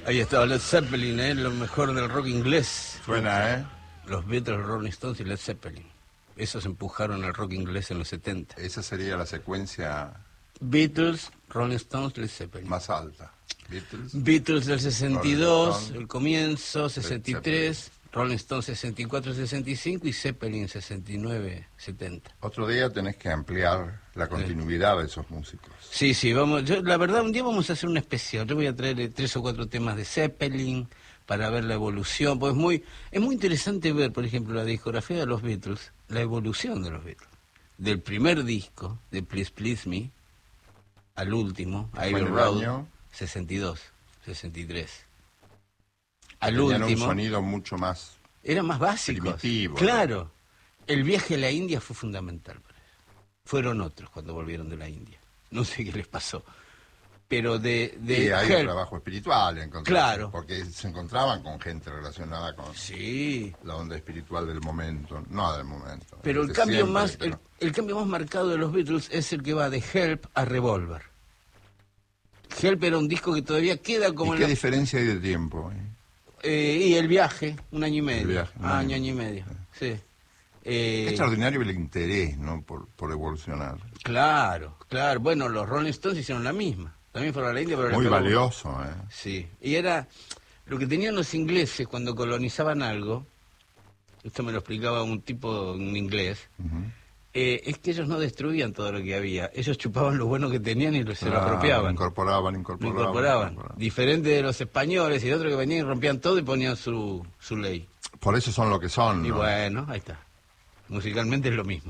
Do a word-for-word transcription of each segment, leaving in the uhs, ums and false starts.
Ahí estaba Led Zeppelin, ¿eh? Lo mejor del rock inglés. Suena, ¿eh? Los Beatles, Rolling Stones y Led Zeppelin. Esos empujaron el rock inglés en los setenta. Esa sería la secuencia Beatles, Rolling Stones, Led Zeppelin. más alta. Beatles, Beatles del sesenta y dos, Rolling el comienzo, sesenta y tres, Zeppelin. Rolling Stones sesenta y cuatro, sesenta y cinco y Zeppelin sesenta y nueve, setenta. Otro día tenés que ampliar la continuidad de esos músicos. Sí, sí, vamos. Yo, la verdad, un día vamos a hacer un especial. Yo voy a traer eh, tres o cuatro temas de Zeppelin para ver la evolución. Pues muy, es muy interesante ver, por ejemplo, la discografía de los Beatles, la evolución de los Beatles. Del primer disco, de Please Please Me, al último, ¿Fue Abbey en el Road, año? sesenta y dos, sesenta y tres. Al Tenían último, un sonido mucho más... eran más básicos. primitivo, Claro. El viaje a la India fue fundamental para eso. Fueron otros cuando volvieron de la India. No sé qué les pasó. Pero de... de y hay Help, un trabajo espiritual, encontrarse, Claro. porque se encontraban con gente relacionada con sí. la onda espiritual del momento, no del momento. Pero el de cambio siempre, más pero- el, el cambio más marcado de los Beatles es el que va de Help a Revolver. Help era un disco que todavía queda como ¿Y en qué la- diferencia hay de tiempo? eh? eh, y el viaje, un año y medio. viaje, un Ah, año. año, año y medio, sí. Qué Eh, extraordinario el interés, ¿no? Por, por evolucionar. claro, claro. Bueno, los Rolling Stones hicieron la misma. También fueron a la India, pero les Muy pegó. valioso, ¿eh? Sí. Y era lo que tenían los ingleses cuando colonizaban algo. Esto me lo explicaba un tipo en inglés. Ujú. Eh, es que ellos no destruían todo lo que había. Ellos chupaban lo bueno que tenían y lo- se lo Ah, apropiaban. Incorporaban, Lo incorporaban. incorporaban. incorporaban. Diferente de los españoles y de otros que venían y rompían todo y ponían su, su ley. Por eso son lo que son, Y ¿no? bueno, ahí está. Musicalmente es lo mismo.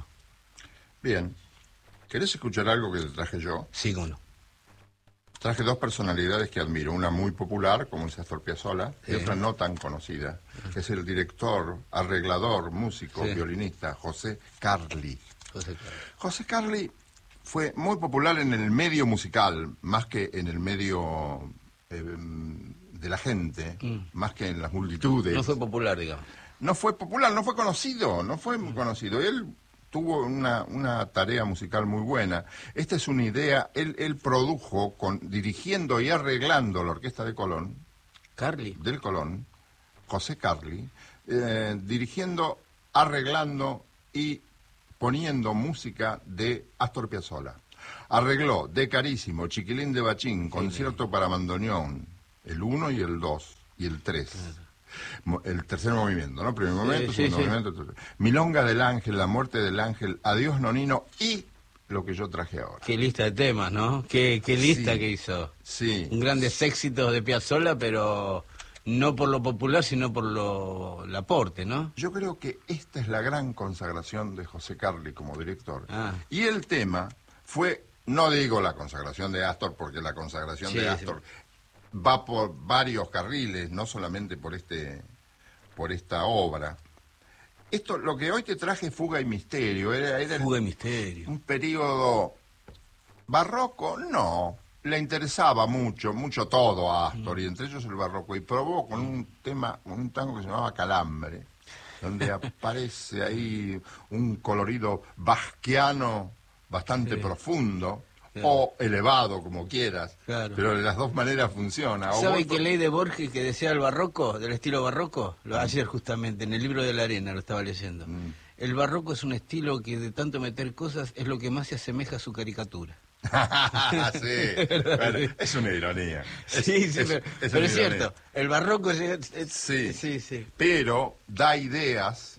Bien. ¿Querés escuchar algo que te traje yo? Sí, cómo no. Traje dos personalidades que admiro. Una muy popular, como es Astor Piazzolla, y Sí. otra no tan conocida, que es el director, arreglador, músico, Sí. violinista, José Carli. José Carlos. José Carli fue muy popular en el medio musical, más que en el medio eh, de la gente, Mm. más que en las multitudes. No fue popular, digamos. No fue popular, no fue conocido, no fue muy conocido. Él tuvo una, una tarea musical muy buena. Esta es una idea, él, él produjo, con, dirigiendo y arreglando la orquesta de Colón, Carly. del Colón, José Carli, eh, dirigiendo, arreglando y poniendo música de Astor Piazzolla. Arregló de Carísimo, Chiquilín de Bachín, Concierto para Bandoneón, el uno y el dos y el tres. Mo- El tercer movimiento, ¿no? Primer movimiento, sí, segundo sí. movimiento, tercer. Milonga del Ángel, La Muerte del Ángel, Adiós Nonino y lo que yo traje ahora. Qué lista de temas, ¿no? Qué, qué lista Sí. que hizo. Sí. Grandes éxitos de Piazzolla, pero no por lo popular, sino por lo el aporte, ¿no? Yo creo que esta es la gran consagración de José Carli como director. Ah. Y el tema fue, no digo la consagración de Astor, porque la consagración Sí, de sí. Astor va por varios carriles, no solamente por este, por esta obra. Esto, lo que hoy te traje, Fuga y Misterio, era, era el- Fuga y misterio. un periodo barroco, no. Le interesaba mucho, mucho todo a Astor, y entre ellos el barroco, y probó con un tema, un tango que se llamaba Calambre, donde aparece ahí un colorido basquiano bastante Sí. profundo, Claro. o elevado, como quieras, Claro. pero de las dos maneras funciona. O ¿Sabe vos- qué ley de Borges que decía el barroco, del estilo barroco? Lo ayer justamente, en el libro de la arena lo estaba leyendo. Mm. El barroco es un estilo que de tanto meter cosas es lo que más se asemeja a su caricatura. sí, bueno, es una ironía. Es- sí, sí, es- pero, es pero una es ironía. cierto, el barroco es, es- Sí. sí, sí. Pero da ideas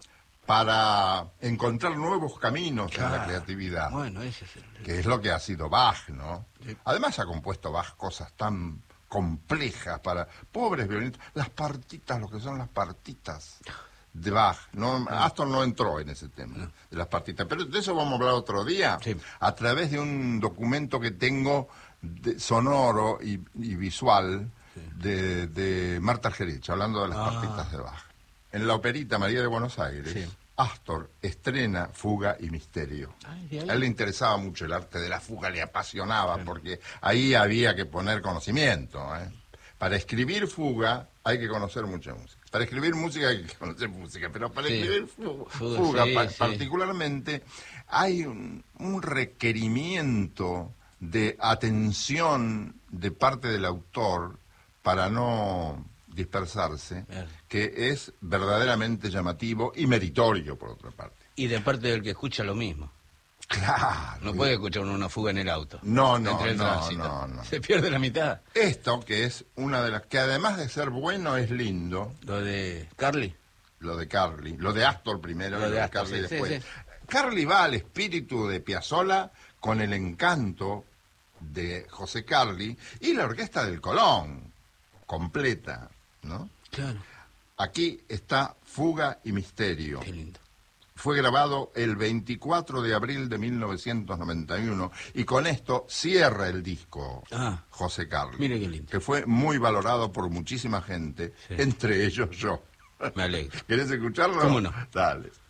para encontrar nuevos caminos en la Claro. creatividad, Bueno, ese es el... que es lo que ha sido Bach, ¿no? Sí. Además ha compuesto Bach cosas tan complejas para pobres violinistas, las partitas, lo que son las partitas de Bach. No, Astor no entró en ese tema de las partitas, pero de eso vamos a hablar otro día, Sí. a través de un documento que tengo de- sonoro y, y visual de, de Marta Argerich, hablando de las Ah. partitas de Bach. En la Operita María de Buenos Aires, Sí. Astor estrena Fuga y Misterio. Ay, de ahí. A él le interesaba mucho el arte de la fuga, le apasionaba, porque ahí había que poner conocimiento, ¿eh? Para escribir fuga hay que conocer mucha música. Para escribir música hay que conocer música, pero para Sí. escribir fu- Fuga, fuga, sí, pa- sí. particularmente, hay un, un requerimiento de atención de parte del autor para no dispersarse, Claro. que es verdaderamente llamativo y meritorio, por otra parte. Y de parte del que escucha lo mismo. Claro. No puede escuchar uno una fuga en el auto. No, no, entre el no, tránsito. no, no. Se pierde la mitad. Esto, que es una de las que además de ser bueno, es lindo, Lo de Carly. lo de Carly, lo de Astor primero, Lo y de lo de Astor, Carly sí, sí, después. sí. Carly va al espíritu de Piazzolla con el encanto de José Carly y la orquesta del Colón, completa, ¿no? Claro. Aquí está Fuga y Misterio. Qué lindo. Fue grabado el veinticuatro de abril de mil novecientos noventa y uno y con esto cierra el disco Ah, José Carly. mire qué lindo. Que fue muy valorado por muchísima gente, Sí. entre ellos yo. Me alegro. ¿Querés escucharlo? ¿Cómo no? Dale.